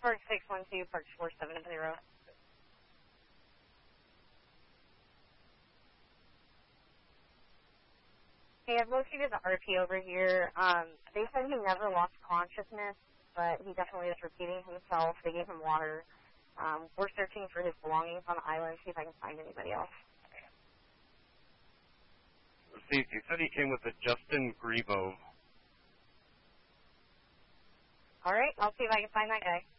Park 612, Park 470. Hey, I've located the RP over here. They said he never lost consciousness, but he definitely is repeating himself. They gave him water. We're searching for his belongings on the island, see if I can find anybody else. See, he said he came with a Justin Grebo. All right, I'll see if I can find that guy.